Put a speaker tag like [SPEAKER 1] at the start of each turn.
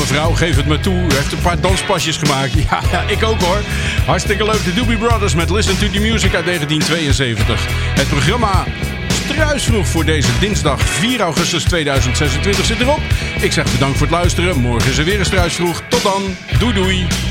[SPEAKER 1] vrouw, geef het me toe. U heeft een paar danspasjes gemaakt. Ja, ik ook hoor. Hartstikke leuk. De Doobie Brothers met Listen to the Music uit 1972. Het programma Struisvroeg voor deze dinsdag 4 augustus 2026 zit erop. Ik zeg bedankt voor het luisteren. Morgen is er weer een Struisvroeg. Tot dan. Doei doei.